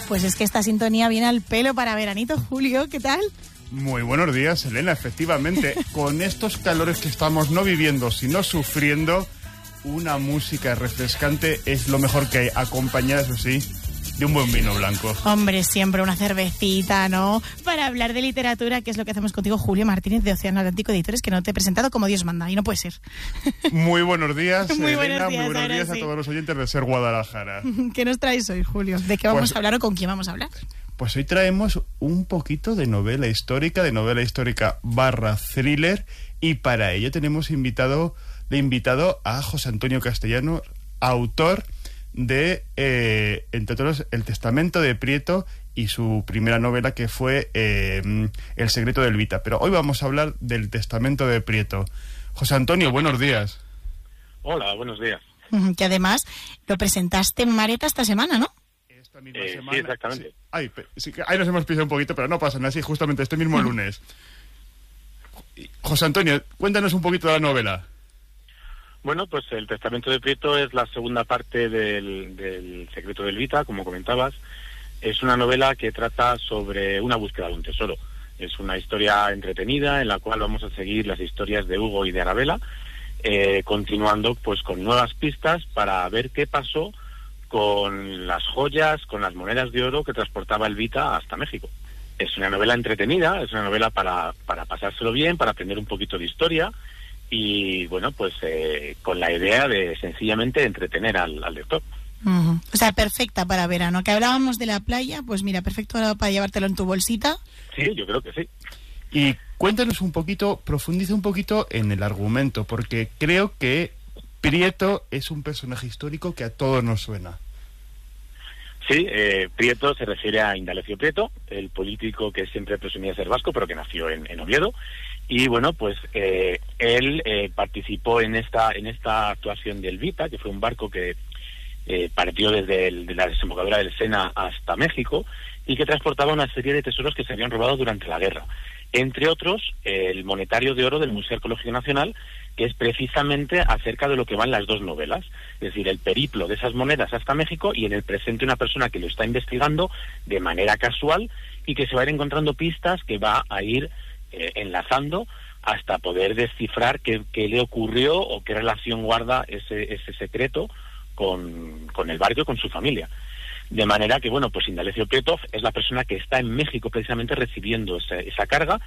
Pues es que esta sintonía viene al pelo para veranito. Julio, ¿qué tal? Muy buenos días, Elena. Efectivamente, con estos calores que estamos no viviendo, sino sufriendo, una música refrescante es lo mejor que hay, acompañada, eso sí, de un buen vino blanco. Hombre, siempre una cervecita, ¿no? Para hablar de literatura, que es lo que hacemos contigo, Julio Martínez, de Océano Atlántico Editores, que no te he presentado como Dios manda, y no puede ser. Muy buenos días, Muy Elena, buenos días, muy buenos días sí. A todos los oyentes de Ser Guadalajara. ¿Qué nos traes hoy, Julio? ¿De qué vamos a hablar o con quién vamos a hablar? Pues hoy traemos un poquito de novela histórica / thriller, y para ello tenemos invitado a José Antonio Castellano, autor de, entre otros, El Testamento de Prieto y su primera novela, que fue El secreto de Elvita. Pero hoy vamos a hablar del Testamento de Prieto. José Antonio, buenos días. Hola, buenos días. Que además lo presentaste en Mareta esta semana, ¿no? Esta misma semana. Sí, exactamente. Sí, ahí nos hemos pisado un poquito, pero no pasa nada, sí, justamente este mismo lunes. José Antonio, cuéntanos un poquito de la novela. Bueno, pues El Testamento de Prieto es la segunda parte del secreto de Elvita, como comentabas. Es una novela que trata sobre una búsqueda de un tesoro. Es una historia entretenida en la cual vamos a seguir las historias de Hugo y de Arabella, continuando pues con nuevas pistas para ver qué pasó con las joyas, con las monedas de oro que transportaba Elvita hasta México. Es una novela entretenida, es una novela para pasárselo bien, para aprender un poquito de historia y, bueno, pues con la idea de sencillamente entretener al lector. Uh-huh. O sea, perfecta para verano. Que hablábamos de la playa, pues mira, perfecto para llevártelo en tu bolsita. Sí, yo creo que sí. Y cuéntanos un poquito, profundiza un poquito en el argumento, porque creo que Prieto es un personaje histórico que a todos nos suena. Sí, Prieto se refiere a Indalecio Prieto, el político que siempre presumía ser vasco, pero que nació en Oviedo. Y bueno, pues él participó en esta actuación de Elvita, que fue un barco que partió desde la desembocadura del Sena hasta México y que transportaba una serie de tesoros que se habían robado durante la guerra. Entre otros, el monetario de oro del Museo Arqueológico Nacional, que es precisamente acerca de lo que van las dos novelas, es decir, el periplo de esas monedas hasta México y en el presente una persona que lo está investigando de manera casual y que se va a ir encontrando pistas que va a ir enlazando hasta poder descifrar qué le ocurrió o qué relación guarda ese secreto con el barco y con su familia. De manera que, bueno, pues Indalecio Prieto es la persona que está en México precisamente recibiendo esa carga.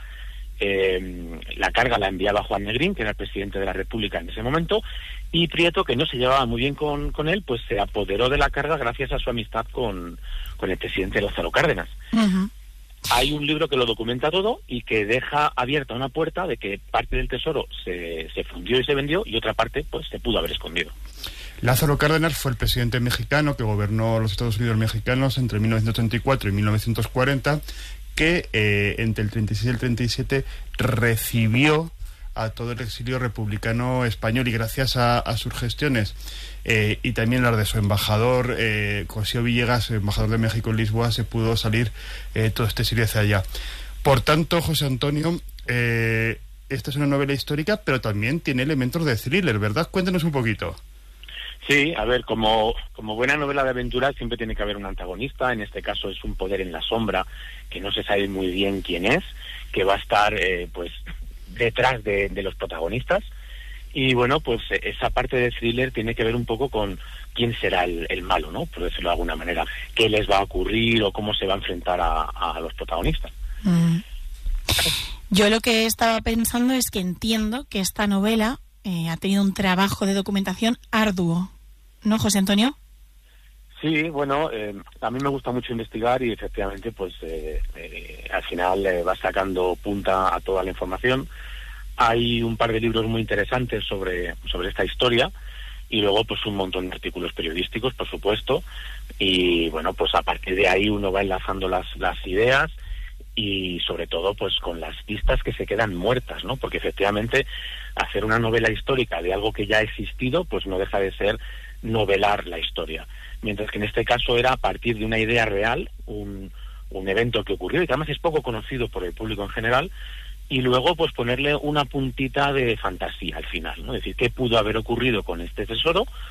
La carga la enviaba Juan Negrín, que era el presidente de la República en ese momento, y Prieto, que no se llevaba muy bien con él, pues se apoderó de la carga gracias a su amistad con el presidente Lázaro Cárdenas. Uh-huh. Hay un libro que lo documenta todo y que deja abierta una puerta de que parte del tesoro se fundió y se vendió y otra parte pues se pudo haber escondido. Lázaro Cárdenas fue el presidente mexicano que gobernó los Estados Unidos mexicanos entre 1934 y 1940, que entre el 36 y el 37 recibió a todo el exilio republicano español y gracias a sus gestiones y también las de su embajador, Cosío Villegas, embajador de México en Lisboa, se pudo salir todo este exilio hacia allá. Por tanto, José Antonio, esta es una novela histórica, pero también tiene elementos de thriller, ¿verdad? Cuéntanos un poquito. Sí, a ver, como buena novela de aventura siempre tiene que haber un antagonista. En este caso es un poder en la sombra que no se sabe muy bien quién es, que va a estar pues detrás de los protagonistas. Y bueno, pues esa parte de thriller tiene que ver un poco con quién será el malo, ¿no? Por decirlo de alguna manera. ¿Qué les va a ocurrir o cómo se va a enfrentar a los protagonistas? Yo lo que estaba pensando es que entiendo que esta novela ha tenido un trabajo de documentación arduo, ¿no, José Antonio? Sí, bueno, a mí me gusta mucho investigar y efectivamente pues al final va sacando punta a toda la información. Hay un par de libros muy interesantes sobre esta historia y luego pues un montón de artículos periodísticos, por supuesto, y bueno, pues a partir de ahí uno va enlazando las ideas y sobre todo pues con las pistas que se quedan muertas, ¿no? Porque efectivamente hacer una novela histórica de algo que ya ha existido pues no deja de ser novelar la historia, mientras que en este caso era a partir de una idea real, un evento que ocurrió y que además es poco conocido por el público en general, y luego pues ponerle una puntita de fantasía al final, ¿no? Es decir, qué pudo haber ocurrido con este tesoro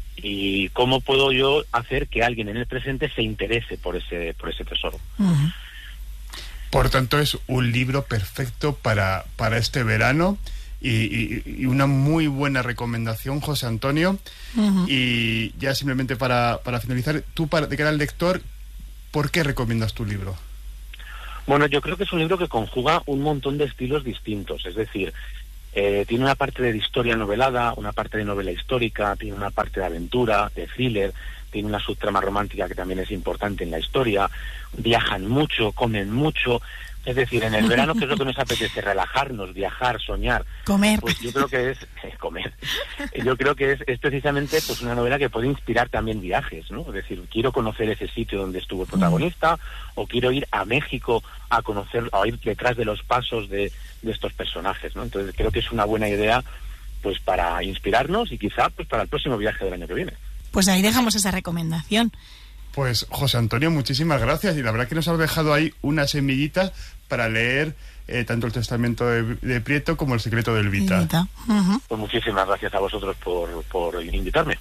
y cómo puedo yo hacer que alguien en el presente se interese por ese tesoro. Uh-huh. Por tanto, es un libro perfecto para este verano y una muy buena recomendación, José Antonio. Uh-huh. Y ya simplemente para finalizar, tú, de cara al lector, ¿por qué recomiendas tu libro? Bueno, yo creo que es un libro que conjuga un montón de estilos distintos, es decir, tiene una parte de historia novelada, una parte de novela histórica, tiene una parte de aventura, de thriller, tiene una subtrama romántica que también es importante en la historia, viajan mucho, comen mucho, es decir, en el verano, ¿qué es lo que nos apetece? Relajarnos, viajar, soñar. Comer. Pues yo creo que es comer. Yo creo que es precisamente pues una novela que puede inspirar también viajes, ¿no? Es decir, quiero conocer ese sitio donde estuvo el protagonista, o quiero ir a México a conocer, a ir detrás de los pasos de estos personajes, ¿no? Entonces creo que es una buena idea pues para inspirarnos y quizá pues para el próximo viaje del año que viene. Pues ahí dejamos esa recomendación. Pues José Antonio, muchísimas gracias, y la verdad que nos has dejado ahí una semillita para leer tanto el Testamento de Prieto como el Secreto del Vita. Uh-huh. Pues muchísimas gracias a vosotros por invitarme.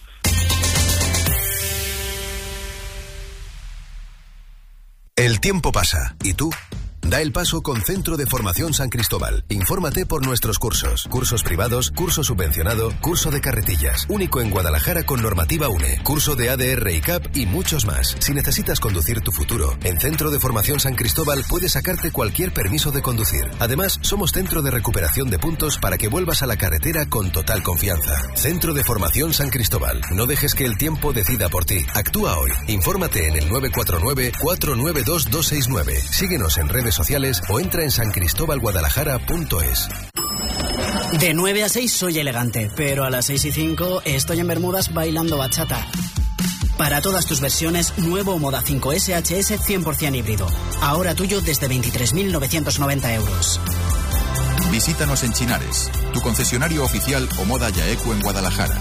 El tiempo pasa, ¿y tú? Da el paso con Centro de Formación San Cristóbal. Infórmate por nuestros cursos. Cursos privados, curso subvencionado, curso de carretillas. Único en Guadalajara con normativa UNE. Curso de ADR y CAP y muchos más. Si necesitas conducir tu futuro, en Centro de Formación San Cristóbal puedes sacarte cualquier permiso de conducir. Además, somos centro de recuperación de puntos para que vuelvas a la carretera con total confianza. Centro de Formación San Cristóbal. No dejes que el tiempo decida por ti. Actúa hoy. Infórmate en el 949-492-269. Síguenos en redes sociales o entra en sancristobalguadalajara.es. De 9 a 6 soy elegante, pero a las 6 y 5 estoy en Bermudas bailando bachata. Para todas tus versiones, nuevo Moda 5 SHS 100% híbrido. Ahora tuyo desde 23.990 euros. Visítanos en Chinares, tu concesionario oficial Omoda Yaecu en Guadalajara.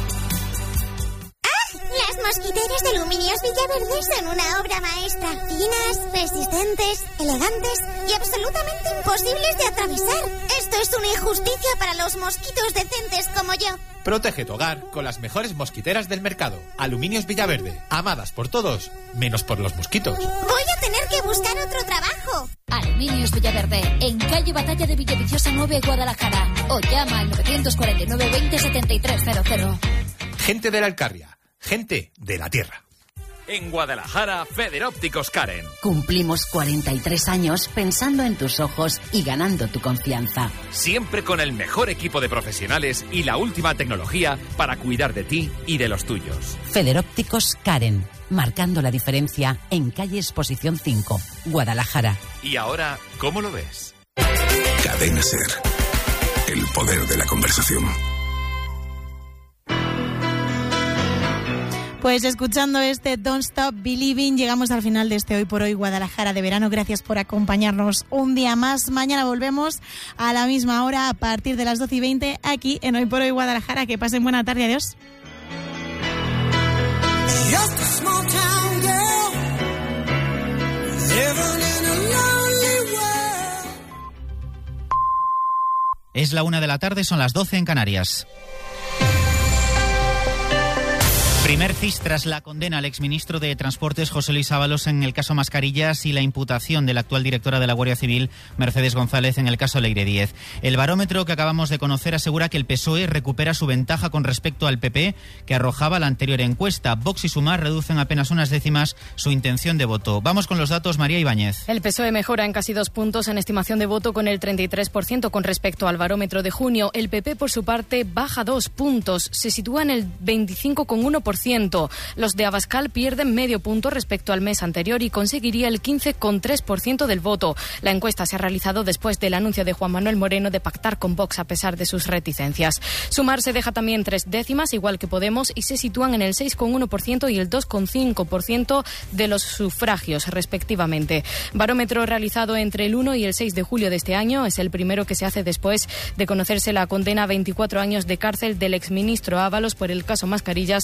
Las mosquiteras de Aluminios Villaverde son una obra maestra. Finas, resistentes, elegantes y absolutamente imposibles de atravesar. Esto es una injusticia para los mosquitos decentes como yo. Protege tu hogar con las mejores mosquiteras del mercado. Aluminios Villaverde, amadas por todos, menos por los mosquitos. Voy a tener que buscar otro trabajo. Aluminios Villaverde, en calle Batalla de Villaviciosa 9, Guadalajara. O llama al 949 20 7300. Gente de la Alcarria. Gente de la tierra. En Guadalajara, Federópticos Karen. Cumplimos 43 años pensando en tus ojos y ganando tu confianza. Siempre con el mejor equipo de profesionales y la última tecnología para cuidar de ti y de los tuyos. Federópticos Karen, marcando la diferencia en calle Exposición 5, Guadalajara. ¿Y ahora cómo lo ves? Cadena SER. El poder de la conversación. Pues escuchando este Don't Stop Believing, llegamos al final de este Hoy por Hoy Guadalajara de verano. Gracias por acompañarnos un día más. Mañana volvemos a la misma hora, a partir de las 12:20, aquí en Hoy por Hoy Guadalajara. Que pasen buena tarde. Adiós. Es la 1 de la tarde, son las 12 en Canarias. Primer CIS tras la condena al exministro de Transportes José Luis Ábalos en el caso Mascarillas y la imputación de la actual directora de la Guardia Civil Mercedes González en el caso Leire 10. El barómetro que acabamos de conocer asegura que el PSOE recupera su ventaja con respecto al PP que arrojaba la anterior encuesta. Vox y Sumar reducen apenas unas décimas su intención de voto. Vamos con los datos, María Ibáñez. El PSOE mejora en casi 2 puntos en estimación de voto con el 33% con respecto al barómetro de junio. El PP, por su parte, baja 2 puntos. Se sitúa en el 25,1%. Los de Abascal pierden medio punto respecto al mes anterior y conseguiría el 15,3% del voto. La encuesta se ha realizado después del anuncio de Juan Manuel Moreno de pactar con Vox a pesar de sus reticencias. Sumar se deja también 3 décimas, igual que Podemos, y se sitúan en el 6,1% y el 2,5% de los sufragios, respectivamente. Barómetro realizado entre el 1 y el 6 de julio de este año. Es el primero que se hace después de conocerse la condena a 24 años de cárcel del exministro Ábalos por el caso Mascarillas y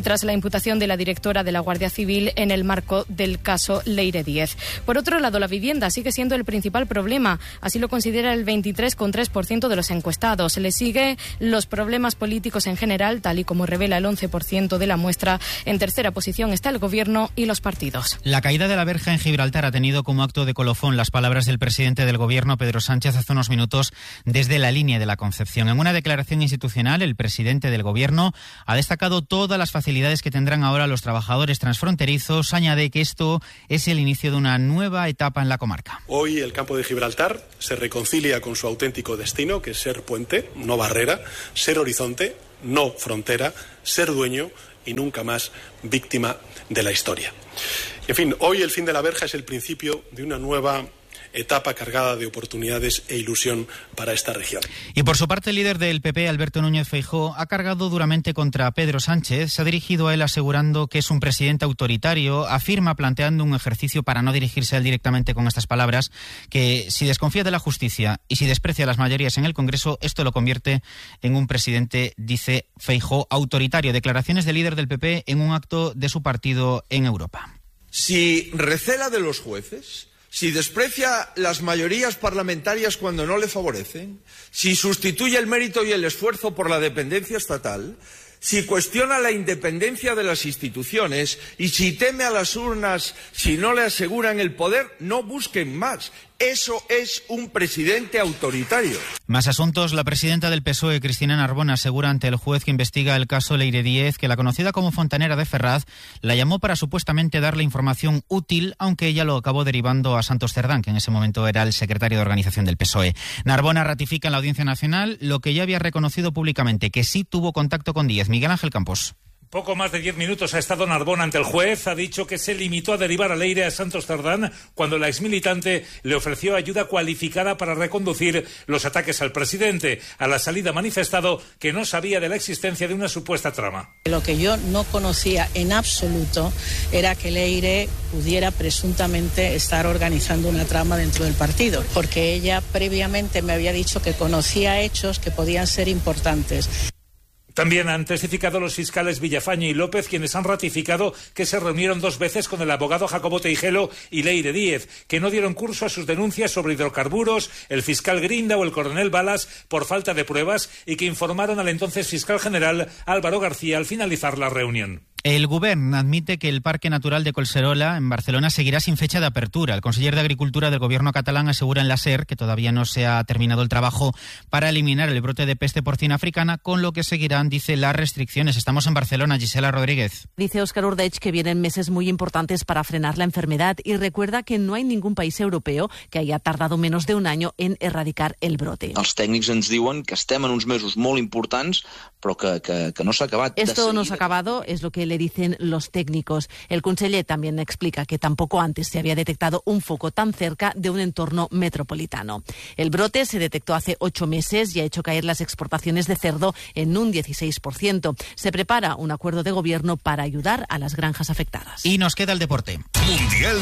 y tras la imputación de la directora de la Guardia Civil en el marco del caso Leire Díez. Por otro lado, la vivienda sigue siendo el principal problema, así lo considera el 23,3% de los encuestados. Le sigue los problemas políticos en general, tal y como revela el 11% de la muestra. En tercera posición está el gobierno y los partidos. La caída de la verja en Gibraltar ha tenido como acto de colofón las palabras del presidente del gobierno, Pedro Sánchez, hace unos minutos desde la línea de la Concepción. En una declaración institucional, el presidente del gobierno ha destacado todas las facilidades que tendrán ahora los trabajadores transfronterizos. Añade que esto es el inicio de una nueva etapa en la comarca. Hoy el campo de Gibraltar se reconcilia con su auténtico destino, que es ser puente, no barrera, ser horizonte, no frontera, ser dueño y nunca más víctima de la historia. En fin, hoy el fin de la verja es el principio de una nueva etapa cargada de oportunidades e ilusión para esta región. Y por su parte, el líder del PP, Alberto Núñez Feijóo, ha cargado duramente contra Pedro Sánchez. Se ha dirigido a él asegurando que es un presidente autoritario. Afirma, planteando un ejercicio para no dirigirse a él directamente con estas palabras, que si desconfía de la justicia y si desprecia las mayorías en el Congreso, esto lo convierte en un presidente, dice Feijóo, autoritario. Declaraciones del líder del PP en un acto de su partido en Europa. Si recela de los jueces, si desprecia las mayorías parlamentarias cuando no le favorecen, si sustituye el mérito y el esfuerzo por la dependencia estatal, si cuestiona la independencia de las instituciones y si teme a las urnas si no le aseguran el poder, no busquen más. Eso es un presidente autoritario. Más asuntos. La presidenta del PSOE, Cristina Narbona, asegura ante el juez que investiga el caso Leire Díez que la conocida como Fontanera de Ferraz la llamó para supuestamente darle información útil, aunque ella lo acabó derivando a Santos Cerdán, que en ese momento era el secretario de organización del PSOE. Narbona ratifica en la Audiencia Nacional lo que ya había reconocido públicamente, que sí tuvo contacto con Díez. Miguel Ángel Campos. Poco más de 10 minutos ha estado Narbona ante el juez. Ha dicho que se limitó a derivar a Leire a Santos Cerdán cuando la exmilitante le ofreció ayuda cualificada para reconducir los ataques al presidente. A la salida ha manifestado que no sabía de la existencia de una supuesta trama. Lo que yo no conocía en absoluto era que Leire pudiera presuntamente estar organizando una trama dentro del partido, porque ella previamente me había dicho que conocía hechos que podían ser importantes. También han testificado los fiscales Villafañe y López, quienes han ratificado que se reunieron 2 veces con el abogado Jacobo Teijelo y Leire Díez, que no dieron curso a sus denuncias sobre hidrocarburos, el fiscal Grinda o el coronel Balas por falta de pruebas, y que informaron al entonces fiscal general Álvaro García al finalizar la reunión. El Govern admite que el Parque Natural de Collserola, en Barcelona, seguirá sin fecha de apertura. El conseller de Agricultura del gobierno catalán asegura en la SER que todavía no se ha terminado el trabajo para eliminar el brote de peste porcina africana, con lo que seguirán, dice, las restricciones. Estamos en Barcelona. Gisela Rodríguez. Dice Óscar Ordech que vienen meses muy importantes para frenar la enfermedad y recuerda que no hay ningún país europeo que haya tardado menos de un año en erradicar el brote. Els tècnics ens diuen que estem en uns mesos molt importants, però que no s'ha acabat. Esto no se ha acabado, es lo que le dicen los técnicos. El conseller también explica que tampoco antes se había detectado un foco tan cerca de un entorno metropolitano. El brote se detectó hace 8 meses y ha hecho caer las exportaciones de cerdo en un 16%. Se prepara un acuerdo de gobierno para ayudar a las granjas afectadas. Y nos queda el deporte. Mundial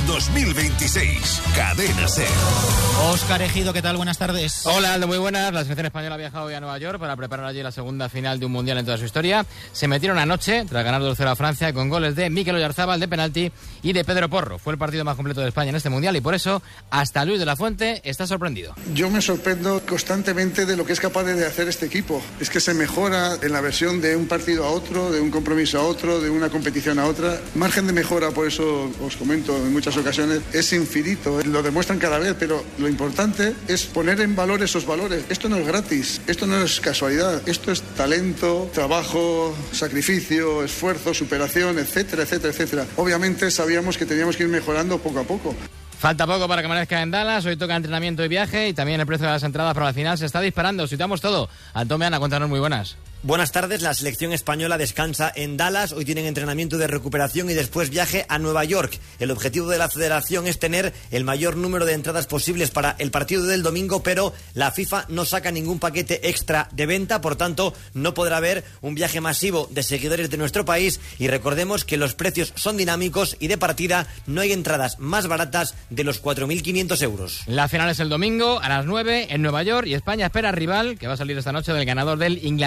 2026, Cadena SER. Óscar Ejido, ¿qué tal? Buenas tardes. Hola, Aldo, muy buenas. La selección española ha viajado hoy a Nueva York para preparar allí la segunda final de un Mundial en toda su historia. Se metieron anoche, tras ganar 2-0 a Francia, con goles de Mikel Oyarzabal de penalti y de Pedro Porro. Fue el partido más completo de España en este Mundial y por eso hasta Luis de la Fuente está sorprendido. Yo me sorprendo constantemente de lo que es capaz de hacer este equipo. Es que se mejora en la versión de un partido a otro, de un compromiso a otro, de una competición a otra. Margen de mejora, por eso os comento en muchas ocasiones, es infinito. Lo demuestran cada vez, pero lo importante es poner en valor esos valores. Esto no es gratis, esto no es casualidad, esto es talento, trabajo, sacrificio, esfuerzo, superación, etcétera, etcétera, etcétera. Obviamente sabíamos que teníamos que ir mejorando poco a poco. Falta poco para que amanezca en Dallas. Hoy toca entrenamiento y viaje y también el precio de las entradas para la final se está disparando. Situamos todo. Antón Meana, cuéntanos, muy buenas. Buenas tardes. La selección española descansa en Dallas. Hoy tienen entrenamiento de recuperación y después viaje a Nueva York. El objetivo de la federación es tener el mayor número de entradas posibles para el partido del domingo, pero la FIFA no saca ningún paquete extra de venta, por tanto no podrá haber un viaje masivo de seguidores de nuestro país, y recordemos que los precios son dinámicos y de partida no hay entradas más baratas de los 4.500 euros. La final es el domingo a las 9 en Nueva York y España espera rival que va a salir esta noche del ganador del Inglaterra-Argentina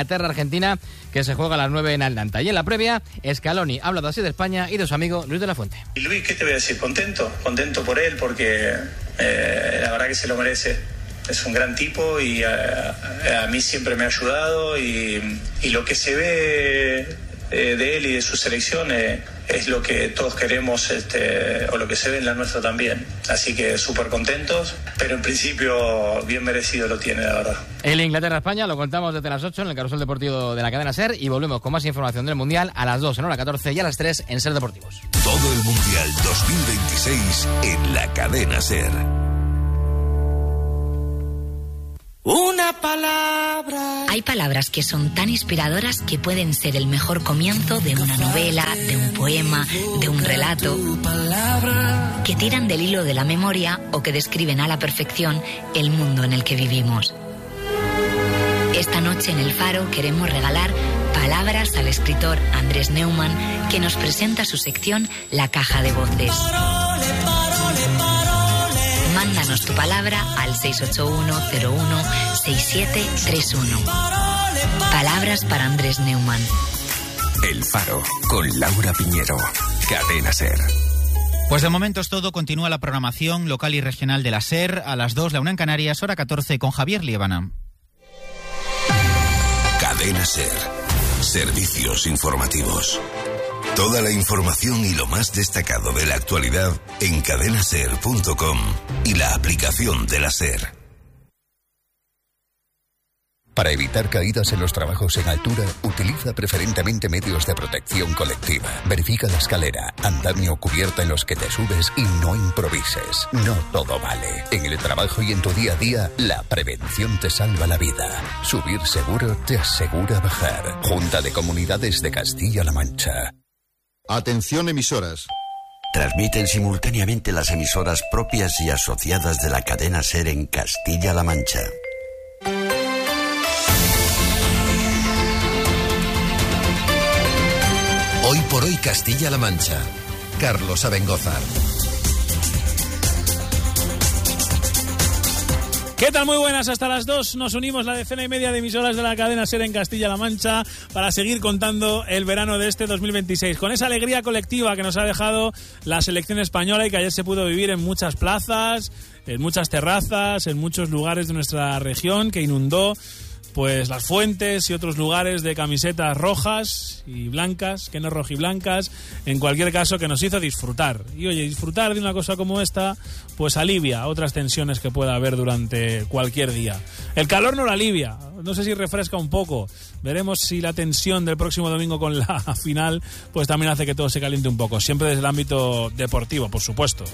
Argentina, que se juega a las 9 en Atlanta. Y en la previa, Scaloni ha hablado así de España y de su amigo Luis de la Fuente. Y Luis, ¿qué te voy a decir? Contento por él, porque la verdad que se lo merece. Es un gran tipo y a mí siempre me ha ayudado y lo que se ve de él y de su selección es lo que todos queremos, o lo que se ve en la nuestra también. Así que súper contentos, pero en principio bien merecido lo tiene, la verdad. El Inglaterra-España lo contamos desde las 8 en el Carrusel Deportivo de la cadena SER y volvemos con más información del Mundial a las 2 en hora 14 y a las 3 en SER Deportivos. Todo el Mundial 2026 en la cadena SER. Una palabra. Hay palabras que son tan inspiradoras que pueden ser el mejor comienzo de una novela, de un poema, de un relato, que tiran del hilo de la memoria o que describen a la perfección el mundo en el que vivimos. Esta noche en El Faro queremos regalar palabras al escritor Andrés Neumann, que nos presenta su sección La Caja de Voces. Mándanos tu palabra al 681-01-6731. Palabras para Andrés Neumann. El Faro, con Laura Piñero. Cadena SER. Pues de momento es todo. Continúa la programación local y regional de la SER. A las 2, la 1 en Canarias, hora 14, con Javier Liébana. Cadena SER. Servicios informativos. Toda la información y lo más destacado de la actualidad en cadenaser.com y la aplicación de la SER. Para evitar caídas en los trabajos en altura, utiliza preferentemente medios de protección colectiva. Verifica la escalera, andamio o cubierta en los que te subes y no improvises. No todo vale. En el trabajo y en tu día a día, la prevención te salva la vida. Subir seguro te asegura bajar. Junta de Comunidades de Castilla-La Mancha. Atención, emisoras. Transmiten simultáneamente las emisoras propias y asociadas de la cadena SER en Castilla-La Mancha. Hoy por hoy Castilla-La Mancha. Carlos Abengozar. ¿Qué tal? Muy buenas, hasta las 2 nos unimos la decena y media de emisoras de la cadena SER en Castilla-La Mancha para seguir contando el verano de este 2026, con esa alegría colectiva que nos ha dejado la selección española y que ayer se pudo vivir en muchas plazas, en muchas terrazas, en muchos lugares de nuestra región, que inundó pues las fuentes y otros lugares de camisetas rojas y blancas, que no rojiblancas, en cualquier caso, que nos hizo disfrutar. Y oye, disfrutar de una cosa como esta pues alivia otras tensiones que pueda haber durante cualquier día. El calor no lo alivia, no sé si refresca un poco. Veremos si la tensión del próximo domingo con la final pues también hace que todo se caliente un poco, siempre desde el ámbito deportivo, por supuesto.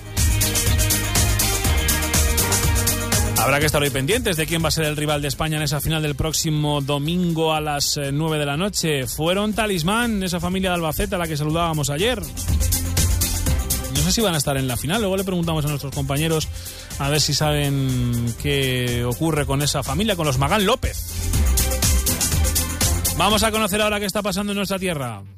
Habrá que estar hoy pendientes de quién va a ser el rival de España en esa final del próximo domingo a las 9 de la noche. Fueron Talismán, esa familia de Albacete a la que saludábamos ayer. No sé si van a estar en la final, luego le preguntamos a nuestros compañeros a ver si saben qué ocurre con esa familia, con los Magán López. Vamos a conocer ahora qué está pasando en nuestra tierra.